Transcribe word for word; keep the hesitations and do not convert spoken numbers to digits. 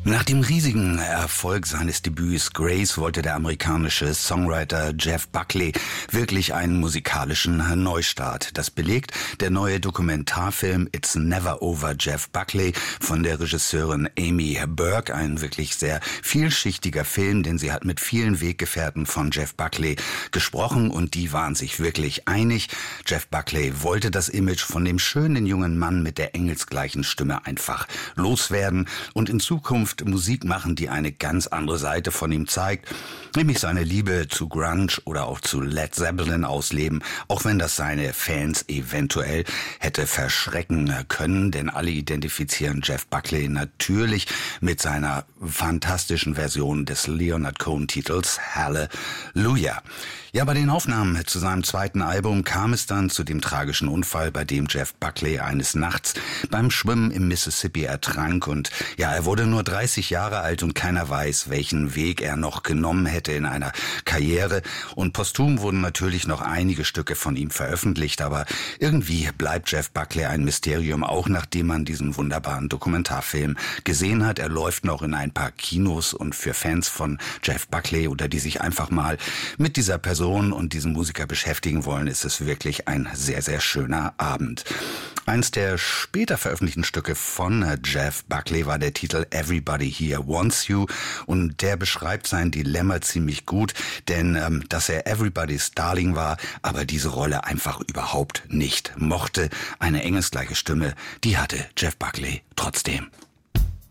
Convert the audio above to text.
Nach dem riesigen Erfolg seines Debüts Grace wollte der amerikanische Songwriter Jeff Buckley wirklich einen musikalischen Neustart. Das belegt der neue Dokumentarfilm It's Never Over Jeff Buckley von der Regisseurin Amy Burke. Ein wirklich sehr vielschichtiger Film, denn sie hat mit vielen Weggefährten von Jeff Buckley gesprochen und die waren sich wirklich einig. Jeff Buckley wollte das Image von dem schönen jungen Mann mit der engelsgleichen Stimme einfach loswerden und in Zukunft Musik machen, die eine ganz andere Seite von ihm zeigt, nämlich seine Liebe zu Grunge oder auch zu Led Zeppelin ausleben, auch wenn das seine Fans eventuell hätte verschrecken können, denn alle identifizieren Jeff Buckley natürlich mit seiner fantastischen Version des Leonard Cohen-Titels Hallelujah. Ja, bei den Aufnahmen zu seinem zweiten Album kam es dann zu dem tragischen Unfall, bei dem Jeff Buckley eines Nachts beim Schwimmen im Mississippi ertrank und ja, er wurde nur dreißig Jahre alt und keiner weiß, welchen Weg er noch genommen hätte in einer Karriere und posthum wurden natürlich noch einige Stücke von ihm veröffentlicht, aber irgendwie bleibt Jeff Buckley ein Mysterium, auch nachdem man diesen wunderbaren Dokumentarfilm gesehen hat. Er läuft noch in ein paar Kinos und für Fans von Jeff Buckley oder die sich einfach mal mit dieser Person und diesem Musiker beschäftigen wollen, ist es wirklich ein sehr, sehr schöner Abend. Eins der später veröffentlichten Stücke von Jeff Buckley war der Titel Everybody Here Wants You und der beschreibt sein Dilemma ziemlich gut, denn ähm, dass er Everybody's Darling war, aber diese Rolle einfach überhaupt nicht mochte. Eine engelsgleiche Stimme, die hatte Jeff Buckley trotzdem.